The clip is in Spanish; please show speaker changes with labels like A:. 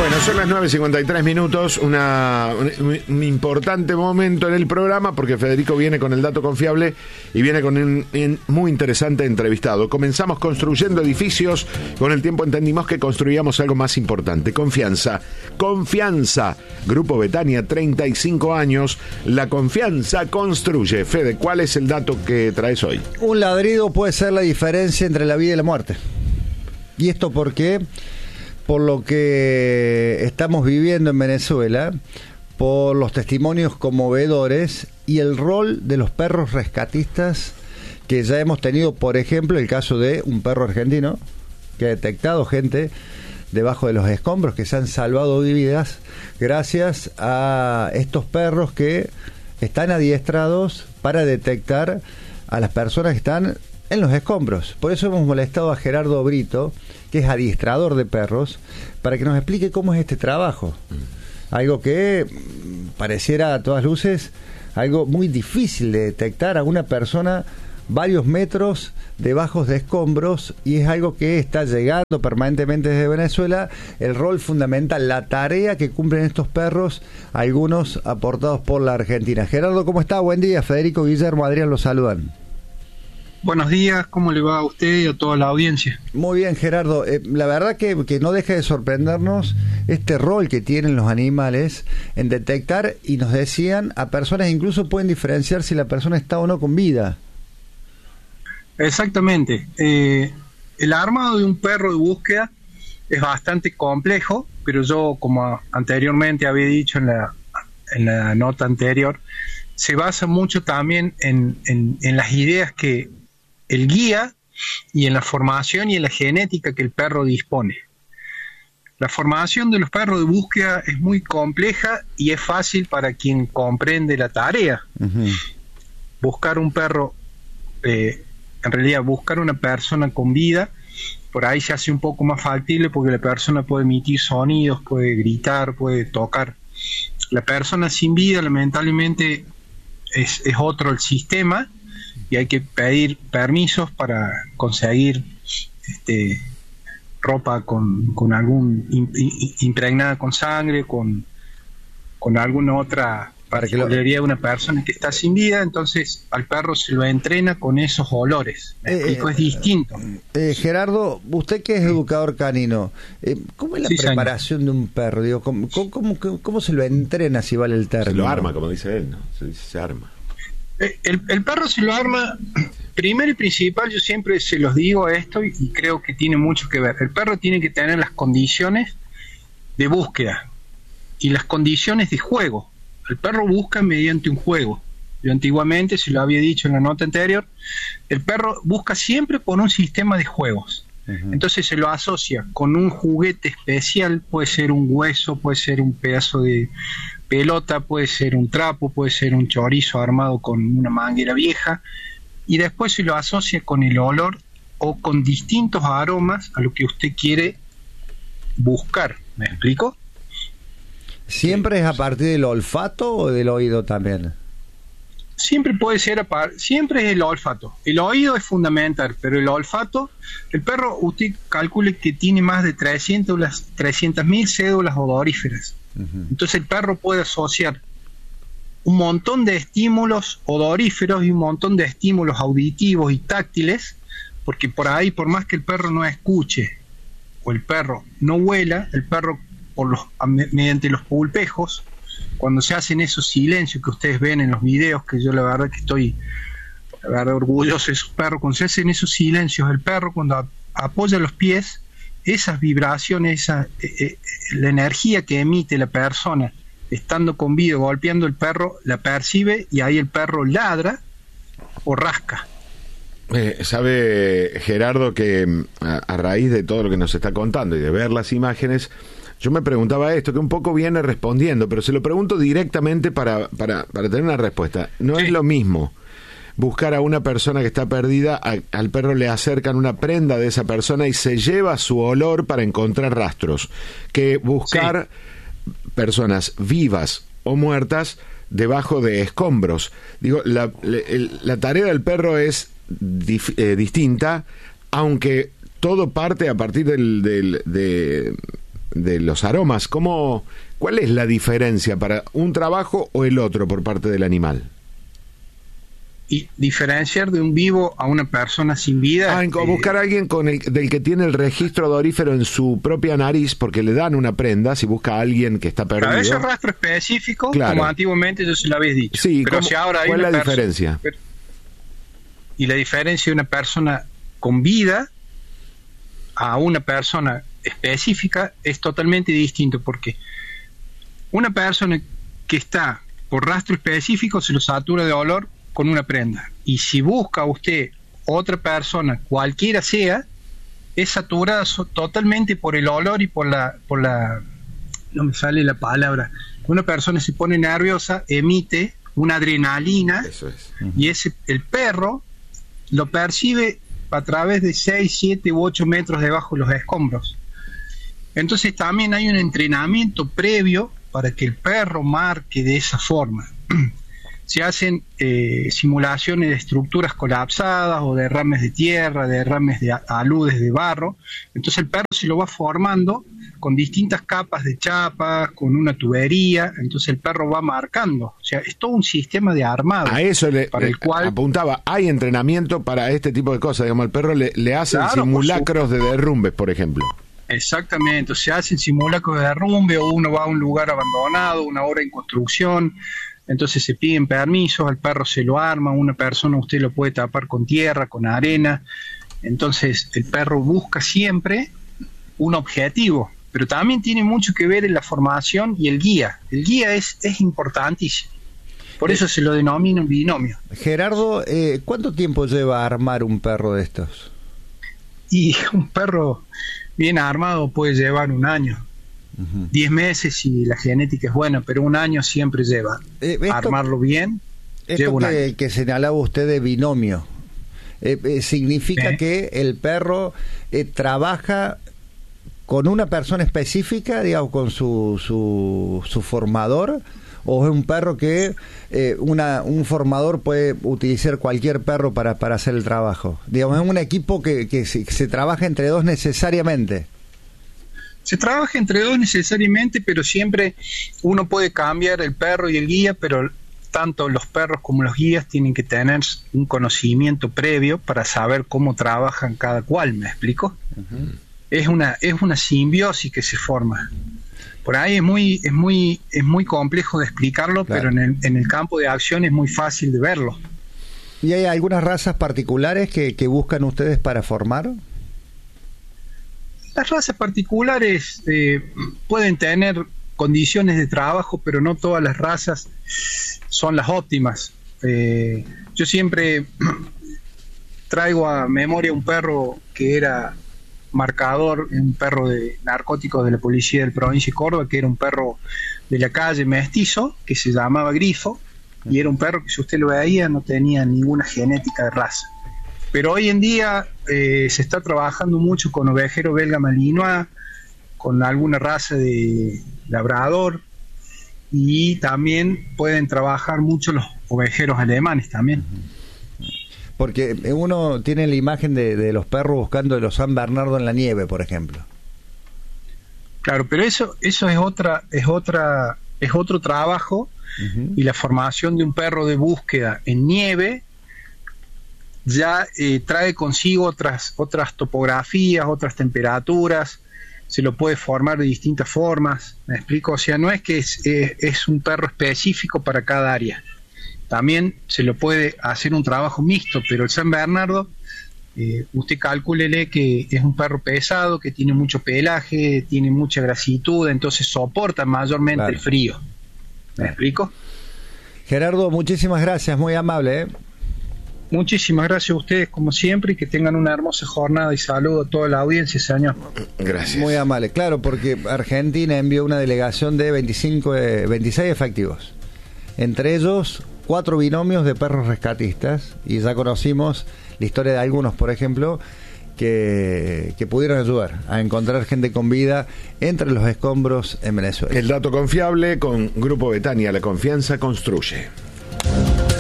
A: Bueno, son las 9:53, un importante momento en el programa porque Federico viene con el dato confiable y viene con un muy interesante entrevistado. Comenzamos construyendo edificios, con el tiempo entendimos que construíamos algo más importante, confianza. Confianza, Grupo Betania, 35 años, la confianza construye. Fede, ¿cuál es el dato que traes hoy?
B: Un ladrido puede ser la diferencia entre la vida y la muerte. ¿Y esto por qué? Por lo que estamos viviendo en Venezuela, por los testimonios conmovedores y el rol de los perros rescatistas que ya hemos tenido, por ejemplo, el caso de un perro argentino que ha detectado gente debajo de los escombros, que se han salvado vidas gracias a estos perros que están adiestrados para detectar a las personas que están en los escombros. Por eso hemos molestado a Gerardo Brito, que es adiestrador de perros, para que nos explique cómo es este trabajo. Algo que pareciera a todas luces algo muy difícil de detectar a una persona varios metros debajo de escombros, y es algo que está llegando permanentemente desde Venezuela, el rol fundamental, la tarea que cumplen estos perros, algunos aportados por la Argentina. Gerardo, ¿cómo está? Buen día. Federico, Guillermo, Adrián los saludan.
C: Buenos días, ¿cómo le va a usted y a toda la audiencia?
B: Muy bien, Gerardo. La verdad que no deja de sorprendernos este rol que tienen los animales en detectar, y nos decían, a personas incluso pueden diferenciar si la persona está o no con vida.
C: Exactamente. El armado de un perro de búsqueda es bastante complejo, pero yo, como anteriormente había dicho en la nota anterior, se basa mucho también en las ideas que el guía, y en la formación y en la genética que el perro dispone. La formación de los perros de búsqueda es muy compleja y es fácil para quien comprende la tarea. Uh-huh. Buscar un perro, en realidad buscar una persona con vida, por ahí se hace un poco más factible porque la persona puede emitir sonidos, puede gritar, puede tocar. La persona sin vida, lamentablemente, es otro el sistema, y hay que pedir permisos para conseguir ropa con algún impregnada con sangre, con alguna otra particularidad de una persona que está sin vida. Entonces al perro se lo entrena con esos olores. Es distinto.
B: Gerardo, usted que es educador canino, ¿cómo es la preparación de un perro? Digo, ¿cómo se lo entrena, si vale el término?
A: Se lo arma, como dice él, ¿no? Se arma.
C: El perro se lo arma, primero y principal, yo siempre se los digo esto y creo que tiene mucho que ver. El perro tiene que tener las condiciones de búsqueda y las condiciones de juego. El perro busca mediante un juego. Yo antiguamente, se lo había dicho en la nota anterior, el perro busca siempre por un sistema de juegos. Uh-huh. Entonces se lo asocia con un juguete especial, puede ser un hueso, puede ser un pedazo de pelota, puede ser un trapo, puede ser un chorizo armado con una manguera vieja, y después se lo asocia con el olor o con distintos aromas a lo que usted quiere buscar. ¿Me explico?
B: ¿Siempre es a partir del olfato o del oído también?
C: Siempre puede ser, siempre es el olfato. El oído es fundamental, pero el olfato, el perro, usted calcule que tiene más de 300.000 cédulas odoríferas. Uh-huh. Entonces el perro puede asociar un montón de estímulos odoríferos y un montón de estímulos auditivos y táctiles, porque por ahí, por más que el perro no escuche o el perro no huela, el perro mediante los pulpejos, cuando se hacen esos silencios que ustedes ven en los videos, que yo la verdad que estoy orgulloso de esos perros, cuando se hacen esos silencios, el perro cuando apoya los pies, esas vibraciones, la energía que emite la persona estando con vida, golpeando el perro, la percibe, y ahí el perro ladra o rasca.
A: Sabe, Gerardo, que a raíz de todo lo que nos está contando y de ver las imágenes, yo me preguntaba esto, que un poco viene respondiendo, pero se lo pregunto directamente para tener una respuesta. No es lo mismo buscar a una persona que está perdida, al perro le acercan una prenda de esa persona y se lleva su olor para encontrar rastros, que buscar personas vivas o muertas debajo de escombros. Digo, la tarea del perro es distinta, aunque todo parte a partir de los aromas. ¿Cuál es la diferencia para un trabajo o el otro por parte del animal?
C: Y diferenciar de un vivo a una persona sin vida.
A: Buscar a alguien del que tiene el registro odorífero en su propia nariz, porque le dan una prenda, si busca a alguien que está perdido.
C: Claro, ese rastro específico, claro, como antiguamente yo se lo había dicho.
A: Sí, pero si ahora hay ¿cuál es la diferencia?
C: Y la diferencia de una persona con vida a una persona específica es totalmente distinto, porque una persona que está por rastro específico se lo satura de olor con una prenda, y si busca usted otra persona, cualquiera sea, es saturada totalmente por el olor y por la no me sale la palabra, una persona se pone nerviosa, emite una adrenalina.
A: Eso es.
C: Y el perro lo percibe a través de 6, 7 u 8 metros debajo de los escombros. Entonces también hay un entrenamiento previo para que el perro marque de esa forma. Se hacen simulaciones de estructuras colapsadas o derrames de tierra, derrames de aludes de barro. Entonces el perro se lo va formando con distintas capas de chapa, con una tubería. Entonces el perro va marcando. O sea, es todo un sistema de armado.
A: A eso
C: para el cual
A: apuntaba. Hay entrenamiento para este tipo de cosas. Digamos, al perro le hacen simulacros de derrumbes, por ejemplo.
C: Exactamente. Se hacen simulacros de derrumbe, o uno va a un lugar abandonado, una obra en construcción. Entonces se piden permisos, al perro se lo arma, una persona usted lo puede tapar con tierra, con arena. Entonces el perro busca siempre un objetivo, pero también tiene mucho que ver en la formación y el guía. El guía es importantísimo, por eso se lo denomina un binomio.
B: Gerardo, ¿cuánto tiempo lleva a armar un perro de estos?
C: Y un perro bien armado puede llevar 1 año. 10 meses si la genética es buena, pero 1 año siempre lleva. Armarlo bien lleva 1 año.
B: Que señalaba usted de binomio, significa que el perro trabaja con una persona específica, digamos, con su formador, o es un perro que un formador puede utilizar cualquier perro para hacer el trabajo. Digamos, es un equipo que se trabaja entre dos necesariamente.
C: Se trabaja entre dos necesariamente, pero siempre uno puede cambiar el perro y el guía, pero tanto los perros como los guías tienen que tener un conocimiento previo para saber cómo trabajan cada cual, ¿me explico? Uh-huh. Es una simbiosis que se forma. Por ahí es muy complejo de explicarlo, claro, pero en el campo de acción es muy fácil de verlo.
B: ¿Y hay algunas razas particulares que buscan ustedes para formar?
C: Las razas particulares pueden tener condiciones de trabajo, pero no todas las razas son las óptimas. Yo siempre traigo a memoria un perro que era marcador, un perro de narcóticos de la policía de la provincia de Córdoba, que era un perro de la calle mestizo, que se llamaba Grifo, y era un perro que si usted lo veía no tenía ninguna genética de raza. Pero hoy en día se está trabajando mucho con ovejero belga malinois, con alguna raza de labrador, y también pueden trabajar mucho los ovejeros alemanes también.
B: Porque uno tiene la imagen de los perros buscando los San Bernardo en la nieve, por ejemplo.
C: Claro, pero eso es otro trabajo. Uh-huh. Y la formación de un perro de búsqueda en nieve ya trae consigo otras topografías, otras temperaturas. Se lo puede formar de distintas formas, ¿me explico? O sea, no es que es un perro específico para cada área. También se lo puede hacer un trabajo mixto, pero el San Bernardo, usted calcúlele que es un perro pesado, que tiene mucho pelaje, tiene mucha grasitud, entonces soporta mayormente el frío. ¿Me explico?
B: Gerardo, muchísimas gracias, muy amable.
C: Muchísimas gracias a ustedes, como siempre, y que tengan una hermosa jornada, y saludo a toda la audiencia, señor.
B: Gracias. Muy amable, claro, porque Argentina envió una delegación de 26 efectivos, entre ellos 4 binomios de perros rescatistas, y ya conocimos la historia de algunos, por ejemplo, que pudieron ayudar a encontrar gente con vida entre los escombros en Venezuela.
A: El dato confiable con Grupo Betania, la confianza construye.